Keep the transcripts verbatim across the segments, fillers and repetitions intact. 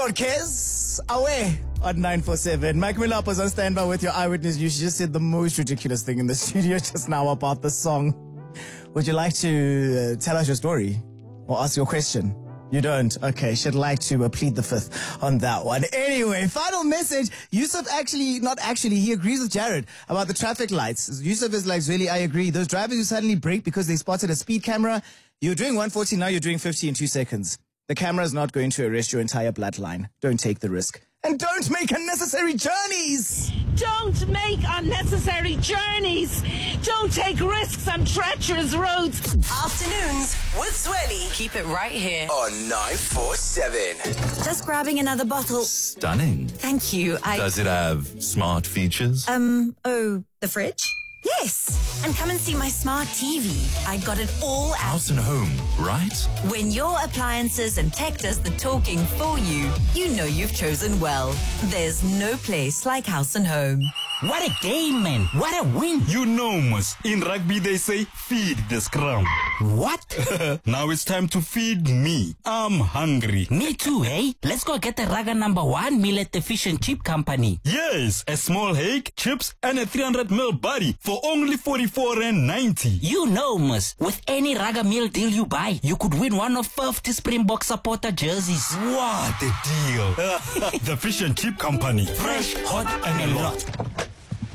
Lord Kes, away on nine four seven. Mike Milapo's on standby with your eyewitness news. She just said the most ridiculous thing in the studio just now about the song. Would you like to uh, tell us your story or ask your question? You don't? Okay, she'd like to uh, plead the fifth on that one. Anyway, final message. Yusuf actually, not actually, he agrees with Jared about the traffic lights. Yusuf is like, really, I agree. Those drivers who suddenly brake because they spotted a speed camera, you're doing one forty, now you're doing fifty in two seconds. The camera is not going to arrest your entire bloodline. Don't take the risk. And don't make unnecessary journeys! Don't make unnecessary journeys! Don't take risks on treacherous roads! Afternoons with Zweli. Keep it right here on nine four seven. Just grabbing another bottle. Stunning. Thank you. I... Does it have smart features? Um, oh, the fridge? Yes, and come and see my smart T V. I got it all at House and Home, right? When your appliances and tech does the talking for you, you know you've chosen well. There's no place like House and Home. What a game, man. What a win. You know, Mus. In rugby, they say, feed the scrum. What? Now it's time to feed me. I'm hungry. Me too, hey? Let's go get the Raga number one meal at the Fish and Chip Company. Yes, a small egg, chips, and a three hundred milliliter buddy for only forty-four rand ninety. You know, Mus. With any Raga meal deal you buy, you could win one of fifty Springbok supporter jerseys. What a deal. The Fish and Chip Company. Fresh, hot, and a lot.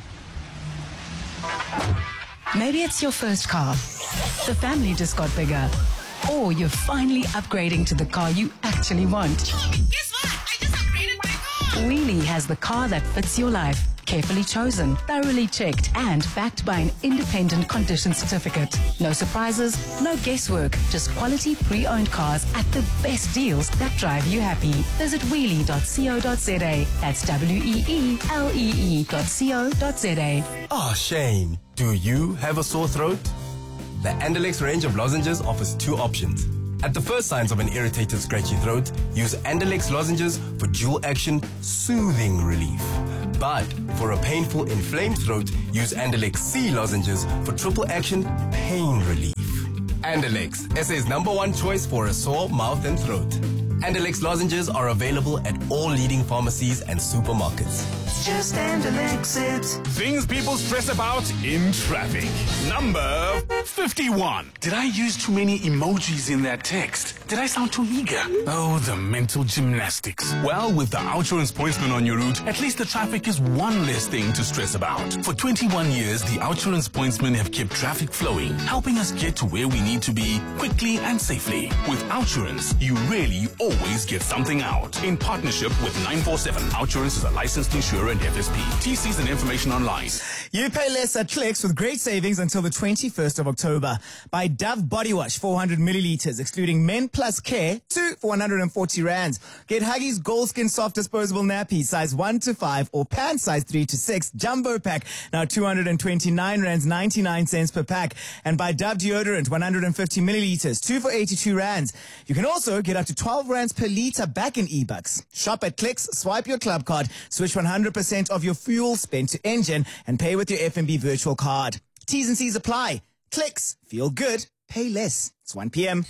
Maybe it's your first car. The family just got bigger. Or you're finally upgrading to the car you actually want. Guess what? I just upgraded my car! Wheelie has the car that fits your life. Carefully chosen, thoroughly checked, and backed by an independent condition certificate. No surprises, no guesswork, just quality pre-owned cars at the best deals that drive you happy. Visit wheelie dot co dot za. That's W E E L E E dot co dot za. Oh, Shane, do you have a sore throat? The Andalex range of lozenges offers two options. At the first signs of an irritated, scratchy throat, use Andalex lozenges for dual action, soothing relief. But for a painful, inflamed throat, use Andalex C lozenges for triple action, pain relief. Andalex, S A's number one choice for a sore mouth and throat. Andalex lozenges are available at all leading pharmacies and supermarkets. Just Andalex it. Things people stress about in traffic. Number fifty-one. Did I use too many emojis in that text? Did I sound too eager? Oh, the mental gymnastics. Well, with the OUTsurance Pointsman on your route, at least the traffic is one less thing to stress about. For twenty-one years, the OUTsurance Pointsmen have kept traffic flowing, helping us get to where we need to be quickly and safely. With OUTsurance, you really always get something out. In partnership with nine four seven, OUTsurance is a licensed insurer and F S P. T Cs and information online. You pay less at Clicks with great savings until the twenty-first of October. Buy Dove Body Wash four hundred milliliters, excluding Men Plus Care, two for one hundred forty rands. Get Huggies Gold Skin Soft Disposable Nappies, size one to five, or pants size three to six, Jumbo Pack, now two hundred twenty-nine rands, ninety-nine cents per pack. And buy Dove Deodorant one hundred fifty milliliters, two for eighty-two rands. You can also get up to twelve rands per liter back in e-bucks. Shop at Clicks, swipe your club card, switch one hundred percent of your fuel spent to engine, and pay with your F N B virtual card. T's and C's apply. Clicks. Feel good. Pay less. It's one p.m.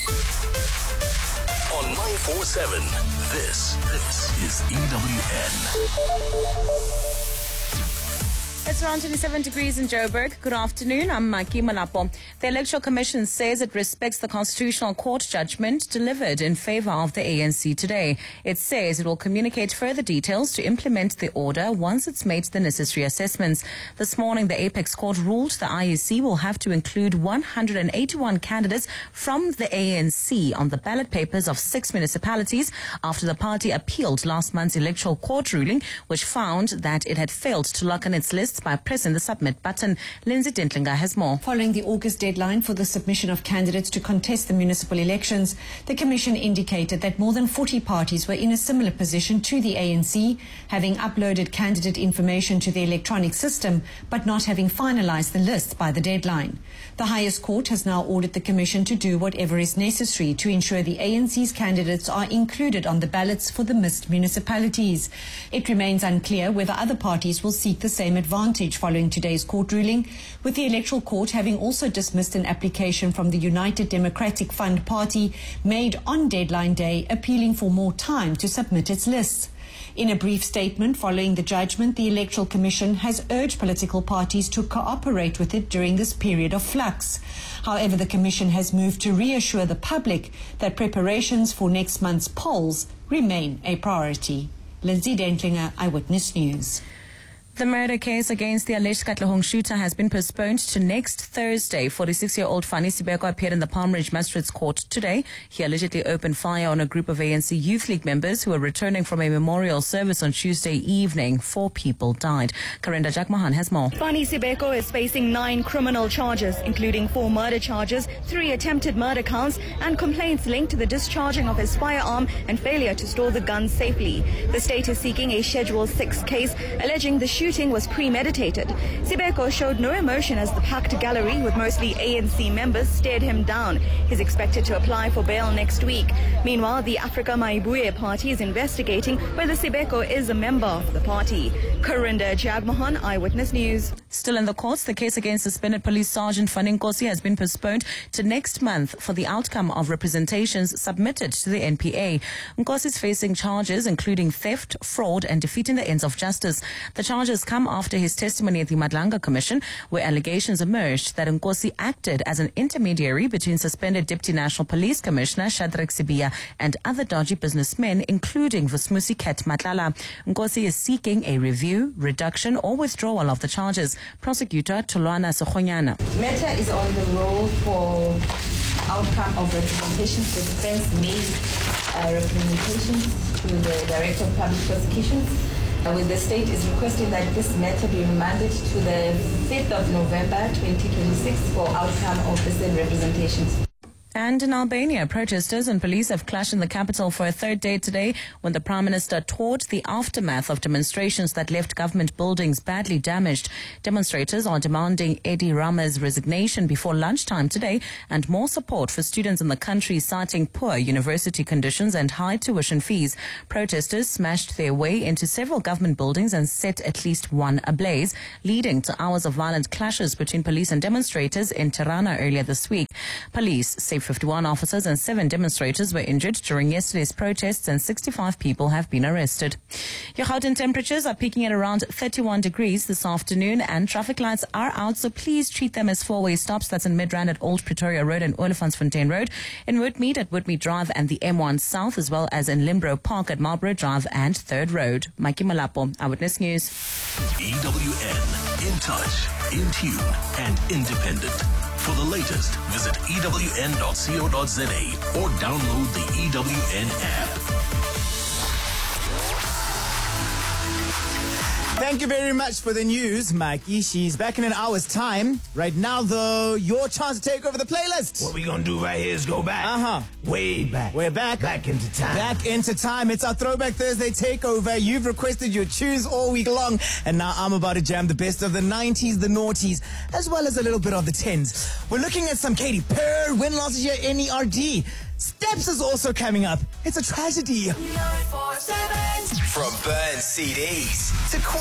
On nine four seven, this, this is E W N. It's around twenty-seven degrees in Joburg. Good afternoon. I'm Maki Malapo. The Electoral Commission says it respects the Constitutional Court judgment delivered in favor of the A N C today. It says it will communicate further details to implement the order once it's made the necessary assessments. This morning, the Apex Court ruled the I E C will have to include one hundred eighty-one candidates from the A N C on the ballot papers of six municipalities after the party appealed last month's Electoral Court ruling, which found that it had failed to lock in its list by pressing the submit button. Lindsay Dentlinger has more. Following the August deadline for the submission of candidates to contest the municipal elections, the Commission indicated that more than forty parties were in a similar position to the A N C, having uploaded candidate information to the electronic system but not having finalized the list by the deadline. The highest court has now ordered the Commission to do whatever is necessary to ensure the A N C's candidates are included on the ballots for the missed municipalities. It remains unclear whether other parties will seek the same advantage advantage following today's court ruling, with the Electoral Court having also dismissed an application from the United Democratic Fund Party made on deadline day, appealing for more time to submit its lists. In a brief statement following the judgment, the Electoral Commission has urged political parties to cooperate with it during this period of flux. However, the Commission has moved to reassure the public that preparations for next month's polls remain a priority. Lindsay Dentlinger, Eyewitness News. The murder case against the alleged Katlehong shooter has been postponed to next Thursday. forty-six-year-old Fani Sibeko appeared in the Palm Ridge Magistrates Court today. He allegedly opened fire on a group of A N C Youth League members who were returning from a memorial service on Tuesday evening. Four people died. Karinda Jagmohan has more. Fani Sibeko is facing nine criminal charges, including four murder charges, three attempted murder counts, and complaints linked to the discharging of his firearm and failure to store the gun safely. The state is seeking a Schedule six case, alleging the shooting was premeditated. Sibeko showed no emotion as the packed gallery with mostly A N C members stared him down. He's expected to apply for bail next week. Meanwhile, the Africa Maibuye party is investigating whether Sibeko is a member of the party. Karinda Jagmohan, Eyewitness News. Still in the courts, the case against suspended Police Sergeant Fani Nkosi has been postponed to next month for the outcome of representations submitted to the N P A. Nkosi is facing charges including theft, fraud and defeating the ends of justice. The charges come after his testimony at the Madlanga Commission, where allegations emerged that Nkosi acted as an intermediary between suspended Deputy National Police Commissioner Shadrack Sibiya and other dodgy businessmen, including Vusmusi Ket Matlala. Nkosi is seeking a review, reduction or withdrawal of the charges. Prosecutor Tolwana Sokhonyana. Matter is on the roll for outcome of representations. The defense made uh, representations to the Director of Public Prosecutions. Uh, with the state is requesting that this matter be remanded to the fifth of November twenty twenty-six for outcome of the said representations. And in Albania, protesters and police have clashed in the capital for a third day today when the Prime Minister toured the aftermath of demonstrations that left government buildings badly damaged. Demonstrators are demanding Edi Rama's resignation before lunchtime today and more support for students in the country, citing poor university conditions and high tuition fees. Protesters smashed their way into several government buildings and set at least one ablaze, leading to hours of violent clashes between police and demonstrators in Tirana earlier this week. Police say fifty-one officers and seven demonstrators were injured during yesterday's protests and sixty-five people have been arrested. Your Gauteng temperatures are peaking at around thirty-one degrees this afternoon and traffic lights are out, so please treat them as four-way stops. That's in Midrand at Old Pretoria Road and Olifantsfontein Road, in Woodmead at Woodmead Drive and the M one South, as well as in Limbro Park at Marlborough Drive and Third Road. Mikey Malapo, Eyewitness News. E W N, in touch, in tune and independent. For the latest, visit E W N dot co dot za or download the E W N app. Thank you very much for the news, Mikey. She's back in an hour's time. Right now, though, your chance to take over the playlist. What we gonna do right here is go back. Uh-huh. Way back. We're back. Back into time. Back into time. It's our Throwback Thursday takeover. You've requested your tunes all week long, and now I'm about to jam the best of the nineties, the noughties, as well as a little bit of the tens. We're looking at some Katy Perry, win last year, N E R D. Steps is also coming up. It's a tragedy. From burn C Ds to